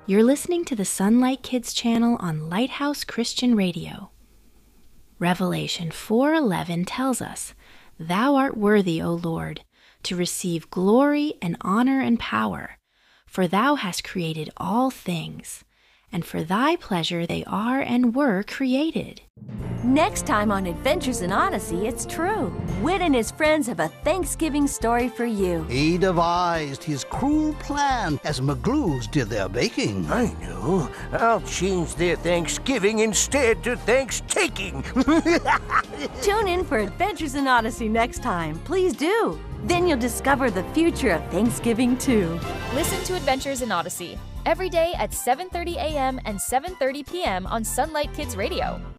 You're listening to the Sunlight Kids channel on Lighthouse Christian Radio. Revelation 4:11 tells us, "Thou art worthy, O Lord, to receive glory and honor and power, for thou hast created all things, and for thy pleasure they are and were created." Next time on Adventures in Odyssey, it's true. Wit and his friends have a Thanksgiving story for you. He devised his cruel plan as McGlues did their baking. I know. I'll change their Thanksgiving instead to Thanks-taking. Tune in for Adventures in Odyssey next time. Please do. Then you'll discover the future of Thanksgiving too. Listen to Adventures in Odyssey every day at 7:30 a.m. and 7:30 p.m. on Sunlight Kids Radio.